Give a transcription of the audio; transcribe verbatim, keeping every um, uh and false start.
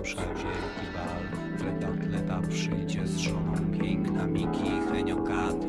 rusza wielki bal. Fleta, fleta przyjdzie z żoną, piękna Miki, Henio Kat.